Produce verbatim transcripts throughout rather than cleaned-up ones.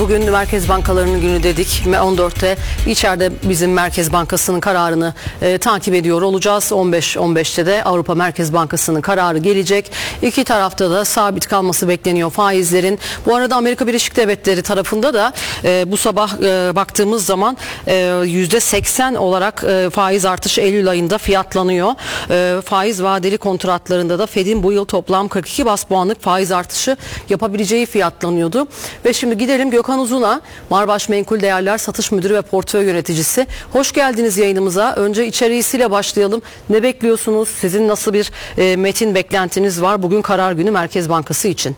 Bugün Merkez Bankalarının günü dedik. on dörtte içeride bizim Merkez Bankası'nın kararını e, takip ediyor olacağız. on beş on beşte de Avrupa Merkez Bankası'nın kararı gelecek. İki tarafta da sabit kalması bekleniyor faizlerin. Bu arada Amerika Birleşik Devletleri tarafında da e, bu sabah e, baktığımız zaman e, yüzde seksen olarak e, faiz artışı Eylül ayında fiyatlanıyor. E, faiz vadeli kontratlarında da Fed'in bu yıl toplam kırk iki bas puanlık faiz artışı yapabileceği fiyatlanıyordu. Ve şimdi gidelim Gökhan Uzun'a, Marbaş Menkul Değerler Satış Müdürü ve Portföy Yöneticisi. Hoş geldiniz yayınımıza. Önce içeriğiyle başlayalım. Ne bekliyorsunuz? Sizin nasıl bir e, metin beklentiniz var bugün karar günü Merkez Bankası için?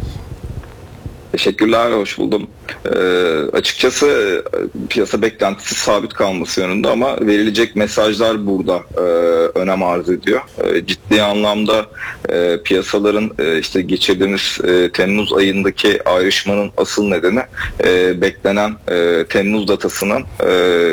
Teşekkürler, hoş buldum. Ee, açıkçası piyasa beklentisi sabit kalması yönünde ama verilecek mesajlar burada e, önem arz ediyor. E, ciddi anlamda e, piyasaların e, işte geçirdiğimiz e, Temmuz ayındaki ayrışmanın asıl nedeni e, beklenen e, Temmuz datasının e,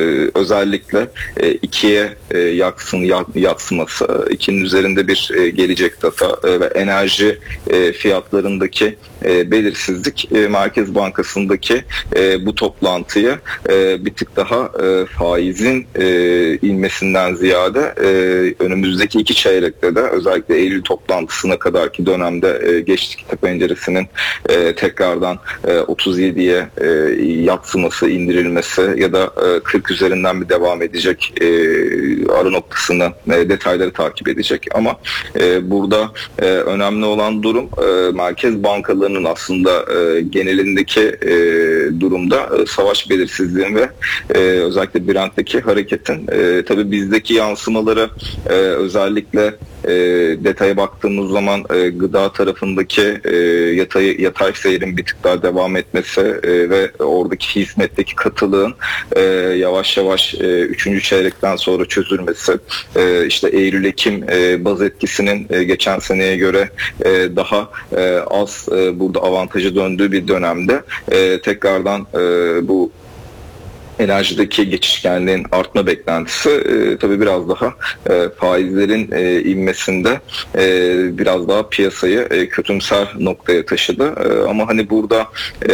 özellikle e, ikiye e, yaksın, yatsıması, ikinin üzerinde bir e, gelecek data e, ve enerji e, fiyatlarındaki e, belirsizlik e, Merkez Bankası'ndaki e, bu toplantıyı e, bir tık daha e, faizin e, inmesinden ziyade e, önümüzdeki iki çeyrekte de özellikle Eylül toplantısına kadarki dönemde e, geçtik penceresinin e, tekrardan e, otuz yediye e, yatsıması, indirilmesi ya da e, kırk üzerinden bir devam edecek e, ara noktasını e, detayları takip edecek ama e, burada e, önemli olan durum e, merkez bankalarının aslında e, genelindeki e, durumda e, savaş belirsizliğin ve e, özellikle Brent'teki hareketin e, tabii bizdeki yansımaları e, özellikle e, detaya baktığımız zaman e, gıda tarafındaki e, yatay, yatay seyrin bir tık daha devam etmesi e, ve oradaki hizmetteki katılığın e, yavaş yavaş e, üçüncü çeyrekten sonra çözülmesi, e, işte Eylül-Ekim e, baz etkisinin e, geçen seneye göre e, daha e, az e, burada avantajı döndüğü bir dönemde e, tekrardan e, bu enerjideki geçişkenliğin artma beklentisi e, tabii biraz daha e, faizlerin e, inmesinde e, biraz daha piyasayı e, kötümser noktaya taşıdı. E, ama hani burada e,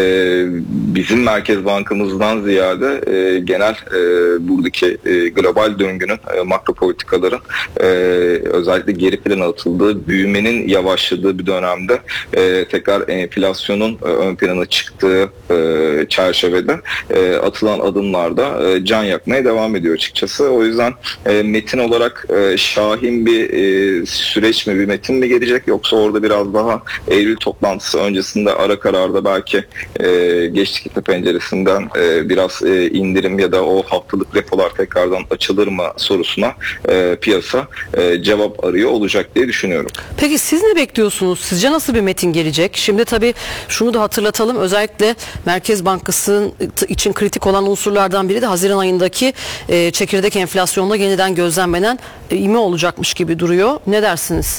bizim Merkez Bankamızdan ziyade e, genel e, buradaki e, global döngünün, e, makro politikaların e, özellikle geri plana atıldığı, büyümenin yavaşladığı bir dönemde e, tekrar enflasyonun e, ön plana çıktığı e, çerçevede e, atılan adımlar da can yakmaya devam ediyor açıkçası. O yüzden e, metin olarak e, şahin bir e, süreç mi, bir metin mi gelecek yoksa orada biraz daha Eylül toplantısı öncesinde ara kararda belki e, geçtik kitle penceresinden e, biraz e, indirim ya da o haftalık repolar tekrardan açılır mı sorusuna e, piyasa e, cevap arıyor olacak diye düşünüyorum. Peki siz ne bekliyorsunuz? Sizce nasıl bir metin gelecek? Şimdi tabii şunu da hatırlatalım. Özellikle Merkez Bankası için kritik olan unsurlar biri de Haziran ayındaki e, çekirdek enflasyonda yeniden gözlemlenen e, ivme olacakmış gibi duruyor. Ne dersiniz?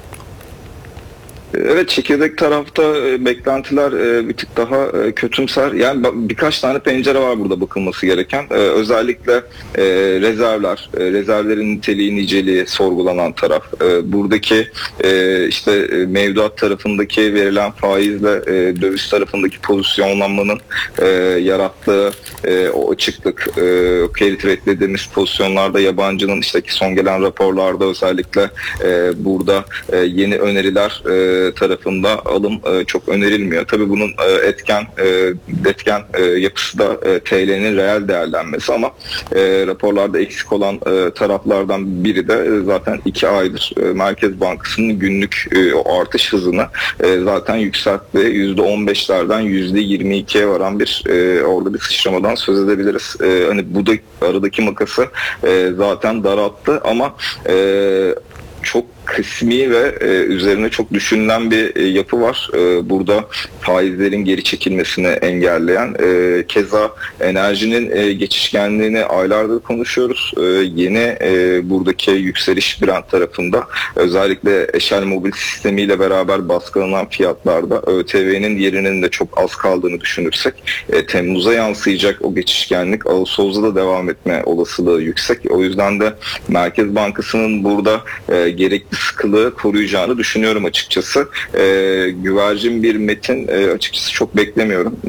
Evet, çekirdek tarafta e, beklentiler e, bir tık daha e, kötümser. Yani birkaç tane pencere var burada bakılması gereken. E, özellikle e, rezervler, e, rezervlerin niteliği, niceliği sorgulanan taraf. E, buradaki e, işte e, mevduat tarafındaki verilen faizle e, döviz tarafındaki pozisyonlanmanın e, yarattığı e, o açıklık, e, carry trade dediğimiz pozisyonlarda yabancının işte ki son gelen raporlarda özellikle e, burada e, yeni öneriler e, tarafında alım e, çok önerilmiyor. Tabii bunun e, etken e, etken e, yapısı da e, T L'nin reel değerlenmesi ama e, raporlarda eksik olan e, taraflardan biri de e, zaten iki aydır e, Merkez Bankası'nın günlük e, o artış hızını e, zaten yükseltti. yüzde on beşlerden yüzde yirmi ikiye varan bir e, orada bir sıçramadan söz edebiliriz. E, hani bu da aradaki makası e, zaten daralttı ama e, çok kısmi ve e, üzerine çok düşünülen bir e, yapı var. E, burada faizlerin geri çekilmesini engelleyen. E, keza enerjinin e, geçişkenliğini aylardır konuşuyoruz. E, yeni e, buradaki yükseliş Brent tarafında özellikle Eşel Mobil sistemiyle beraber baskılanan fiyatlarda ÖTV'nin yerinin de çok az kaldığını düşünürsek e, Temmuz'a yansıyacak o geçişkenlik Ağustos'ta da devam etme olasılığı yüksek. O yüzden de Merkez Bankası'nın burada e, gerekli sıkılığı koruyacağını düşünüyorum açıkçası. E, güvercin bir metin e, açıkçası çok beklemiyorum.